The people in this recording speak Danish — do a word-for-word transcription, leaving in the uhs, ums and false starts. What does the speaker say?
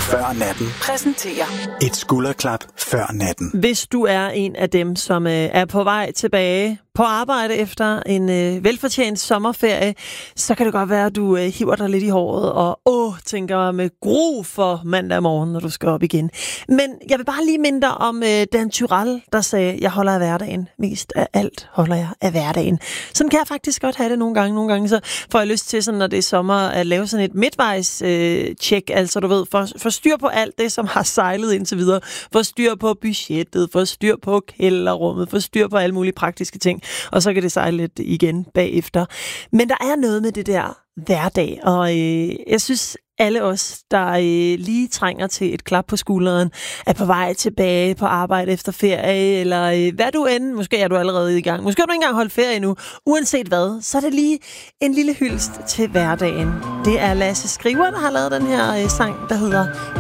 før natten præsenterer et skulderklap før natten. Hvis du er en af dem, som øh, er på vej tilbage på arbejde efter en øh, velfortjent sommerferie, så kan det godt være, at du øh, hiver dig lidt i håret og åh, tænker med gru for mandag morgen, når du skal op igen. Men jeg vil bare lige minde dig om øh, Dan Tyrell, der sagde, jeg holder af hverdagen. Mest af alt holder jeg af hverdagen. Sådan kan jeg faktisk godt have det nogle gange. Nogle gange så får jeg lyst til, sådan, når det er sommer, at lave sådan et midtvejs øh, check, altså du ved, for, for styr på alt det, som har sejlet indtil videre. For styr på budgettet, for styr på kælderrummet, for styr på alle mulige praktiske ting. Og så kan det sejle lidt igen bagefter. Men der er noget med det der hverdag, og øh, jeg synes, alle os, der øh, lige trænger til et klap på skulderen, er på vej tilbage på arbejde efter ferie, eller øh, hvad du end, måske er du allerede i gang, måske har du ikke engang holdt ferie endnu, uanset hvad, så er det lige en lille hyldest til hverdagen. Det er Lasse Skriver, der har lavet den her øh, sang, der hedder